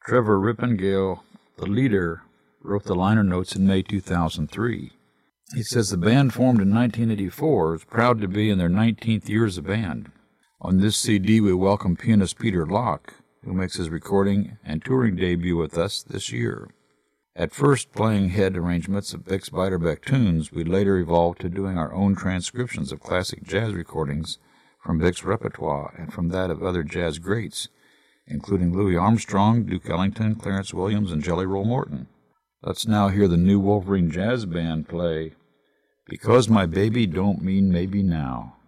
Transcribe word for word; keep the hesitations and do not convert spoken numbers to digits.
Trevor Rippengale, the leader, wrote the liner notes in May two thousand three. He says the band formed in nineteen eighty-four is proud to be in their nineteenth year as a band. On this C D, we welcome pianist Peter Locke, who makes his recording and touring debut with us this year. At first playing head arrangements of Bix Beiderbecke tunes, we later evolved to doing our own transcriptions of classic jazz recordings from Bix repertoire and from that of other jazz greats, including Louis Armstrong, Duke Ellington, Clarence Williams, and Jelly Roll Morton. Let's now hear the New Wolverine Jazz Band play Because My Baby Don't Mean Maybe Now.